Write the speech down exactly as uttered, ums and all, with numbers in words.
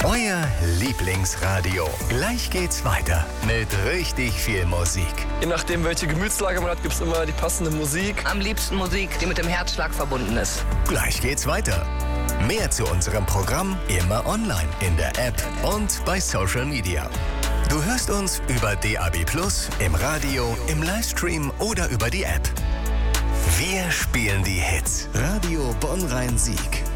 Euer Lieblingsradio. Gleich geht's weiter mit richtig viel Musik. Je nachdem, welche Gemütslage man hat, gibt's immer die passende Musik. Am liebsten Musik, die mit dem Herzschlag verbunden ist. Gleich geht's weiter. Mehr zu unserem Programm immer online in der App und bei Social Media. Du hörst uns über D A B plus, im Radio, im Livestream oder über die App. Wir spielen die Hits. Radio Bonn-Rhein-Sieg.